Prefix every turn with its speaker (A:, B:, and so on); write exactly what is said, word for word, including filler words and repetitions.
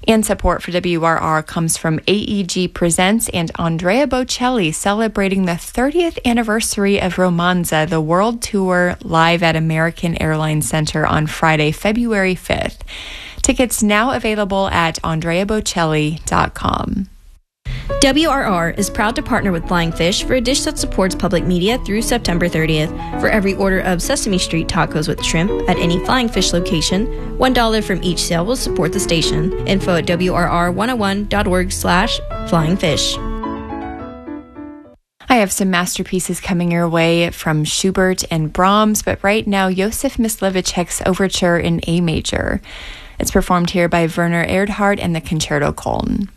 A: And support for W R R comes from A E G Presents and Andrea Bocelli celebrating the thirtieth anniversary of Romanza, the world tour, live at American Airlines Center on Friday, February fifth. Tickets now available at andrea bocelli dot com.
B: W R R is proud to partner with Flying Fish for a dish that supports public media through September thirtieth. For every order of Sesame Street tacos with shrimp at any Flying Fish location, one dollar from each sale will support the station. Info at W R R one oh one dot org slash flying fish.
A: I have some masterpieces coming your way from Schubert and Brahms, but right now, Josef Mysliveček's Overture in A major. It's performed here by Werner Erdhardt and the Concerto Köln.